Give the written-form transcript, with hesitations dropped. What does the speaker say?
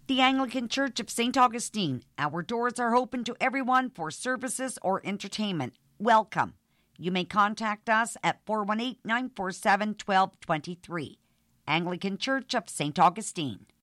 The Anglican Church of St. Augustine. Our doors are open to everyone for services or entertainment. Welcome. You may contact us at 418-947-1223. Anglican Church of St. Augustine.